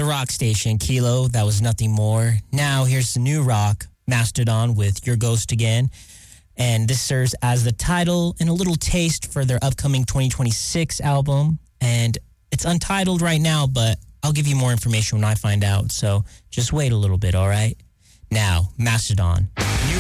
the rock station, Kilo, that was Nothing More. Now here's the new rock, Mastodon with Your Ghost Again. And this serves as the title and a little taste for their upcoming 2026 album. And it's untitled right now, but I'll give you more information when I find out. So just wait a little bit, all right? Now, Mastodon. New